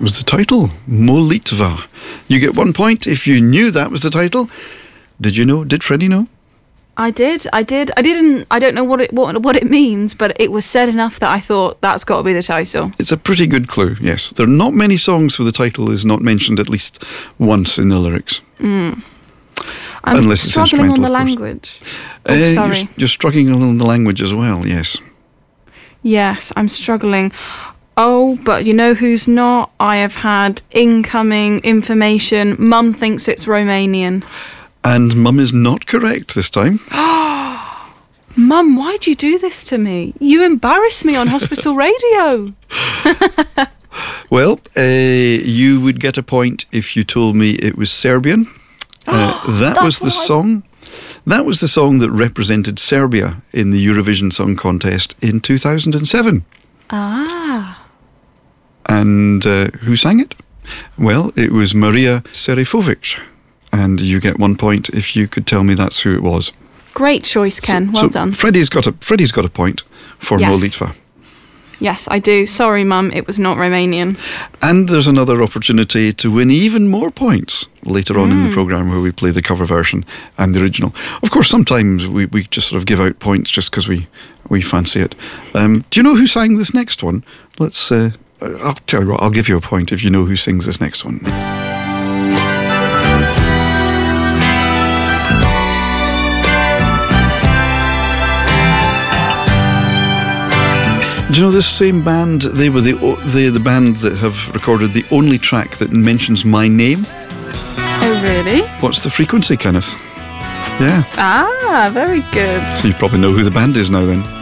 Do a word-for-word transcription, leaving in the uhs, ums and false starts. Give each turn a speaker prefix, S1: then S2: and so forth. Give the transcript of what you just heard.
S1: was the title, Molitva. You get one point if you knew that was the title. Did you know? Did Freddie know?
S2: I did. I did. I didn't. I don't know what it what what it means, but it was said enough that I thought that's got to be the title.
S1: It's a pretty good clue. Yes, there are not many songs where the title is not mentioned at least once in the lyrics.
S2: Mm. I'm
S1: Unless it's
S2: struggling on the
S1: instrumental, of
S2: language. Oh,
S1: Uh,
S2: sorry.
S1: You're, you're struggling on the language as well. Yes.
S2: Yes, I'm struggling. Oh, but you know who's not? I have had incoming information. Mum thinks it's Romanian.
S1: And Mum is not correct this time.
S2: Mum, why'd you do this to me? You embarrassed me on hospital radio.
S1: Well, uh, you would get a point if you told me it was Serbian. Uh, that
S2: That's
S1: was the
S2: what I-
S1: song. That was the song that represented Serbia in the Eurovision Song Contest in two thousand seven.
S2: Ah.
S1: And uh, who sang it? Well, it was Maria Serifovic. And you get one point if you could tell me that's who it was.
S2: Great choice, Ken.
S1: So-
S2: well
S1: so
S2: done.
S1: Freddie's got a Freddie's got a point for
S2: Yes.
S1: Molitva.
S2: Yes, I do. Sorry, Mum, it was not Romanian.
S1: And there's another opportunity to win even more points later on
S2: Mm.
S1: in the programme where we play the cover version and the original. Of course, sometimes we, we just sort of give out points just because we, we fancy it. Um, do you know who sang this next one? Let's. Uh, I'll tell you what, I'll give you a point if you know who sings this next one. Do you know this same band? They were the o- they the band that have recorded the only track that mentions my name.
S2: Oh, really?
S1: What's the frequency, Kenneth? Yeah,
S2: Ah, very good.
S1: so you probably know who the band is now then.